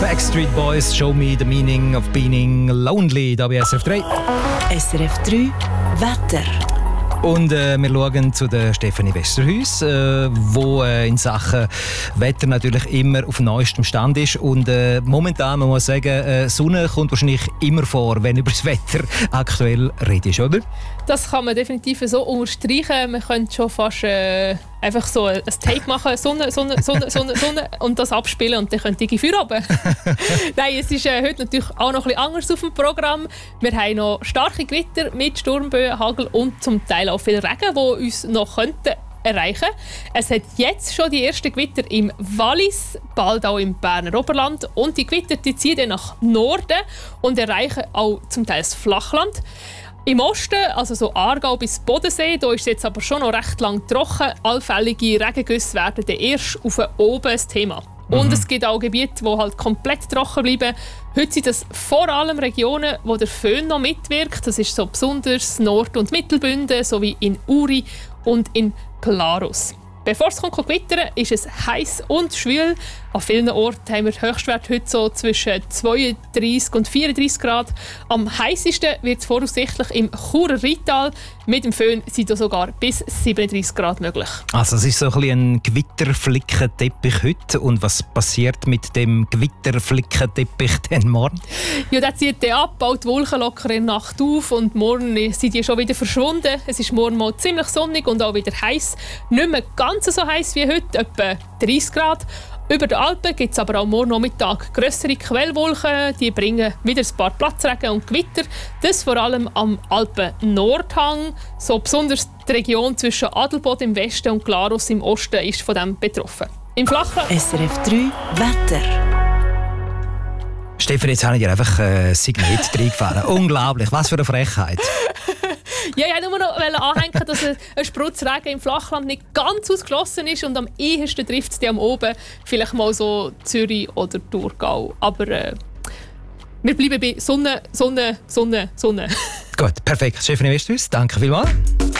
Backstreet Boys, Show Me the Meaning of Being Lonely, da bei SRF 3. SRF 3 Wetter. Und wir schauen zu der Stefanie Westerhuis, wo in Sachen Wetter natürlich immer auf neuestem Stand ist. Und momentan muss man sagen, Sonne kommt wahrscheinlich immer vor, wenn über das Wetter aktuell redest, oder? Das kann man definitiv so unterstreichen. Man könnte schon fast einfach so ein Tape machen, Sonne und das abspielen und dann könnte ich Feuer runter. Nein, es ist heute natürlich auch noch ein bisschen anders auf dem Programm. Wir haben noch starke Gewitter mit Sturmböen, Hagel und zum Teil auch viel Regen, die uns noch könnten erreichen. Es hat jetzt schon die ersten Gewitter im Wallis, bald auch im Berner Oberland. Und die Gewitter die ziehen dann nach Norden und erreichen auch zum Teil das Flachland. Im Osten, also so Aargau bis Bodensee, da ist es jetzt aber schon noch recht lang trocken. Allfällige Regengüsse werden dann erst auf oben das Thema. Und es gibt auch Gebiete, die halt komplett trocken bleiben. Heute sind das vor allem Regionen, wo der Föhn noch mitwirkt. Das ist so besonders Nord- und Mittelbünden, sowie in Uri und in Glarus. Bevor es gewittern, ist es heiß und schwül. An vielen Orten haben wir Höchstwert heute so zwischen 32 und 34 Grad. Am heißesten wird es voraussichtlich im Churer Rheintal. Mit dem Föhn sind da sogar bis 37 Grad möglich. Also es ist so ein bisschen ein Gewitterflickenteppich heute. Und was passiert mit dem Gewitterflickenteppich denn morgen? Ja, der zieht dann ab, baut die Wolken locker in der Nacht auf und morgen sind die schon wieder verschwunden. Es ist morgen mal ziemlich sonnig und auch wieder heiß. Nicht mehr ganz so heiß wie heute, etwa 30 Grad. Über den Alpen gibt es aber auch morgen Nachmittag grössere Quellwolken. Die bringen wieder ein paar Platzregen und Gewitter. Das vor allem am Alpen-Nordhang. So besonders die Region zwischen Adelboden im Westen und Glarus im Osten ist von dem betroffen. Im Flachland SRF 3 Wetter. Stefan, jetzt habe ich dir einfach ein Signet reingefahren. Unglaublich, was für eine Frechheit. Ja, ich wollte nur noch anhängen, dass ein Spritzregen im Flachland nicht ganz ausgeschlossen ist und am ehesten trifft es die am Oben, vielleicht mal so Zürich oder Thurgau. Aber wir bleiben bei Sonne. Gut, perfekt. Stefanie Westerhuis, danke vielmals.